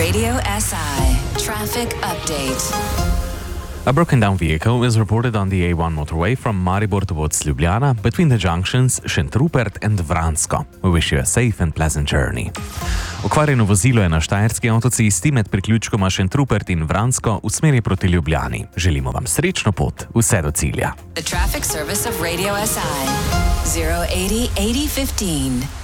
Radio SI traffic update. A broken down vehicle is reported on the A1 motorway from Maribor towards Ljubljana between the junctions Šentrupert and Vransko. We wish you a safe and pleasant journey. Okvarjeno vozilo je na štajerski avtocesti med priključkoma Šentrupert in Vransko v smeri proti Ljubljani. Želimo vam srečno pot vse do cilja. The traffic service of Radio SI 080 8015.